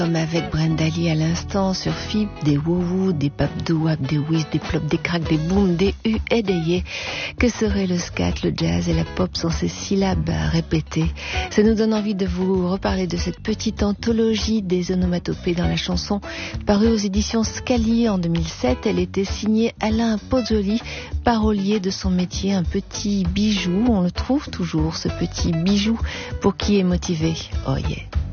Comme avec Brenda Lee à l'instant sur FIP, des wouhou, des babdouab, des whiz, des plops, des cracks, des booms, des hu et des yé. Que serait le scat, le jazz et la pop sans ces syllabes à répéter? Ça nous donne envie de vous reparler de cette petite anthologie des onomatopées dans la chanson parue aux éditions Scali en 2007. Elle était signée Alain Pozzoli, parolier de son métier, un petit bijou. On le trouve toujours, ce petit bijou, pour qui est motivé. Oh yeah.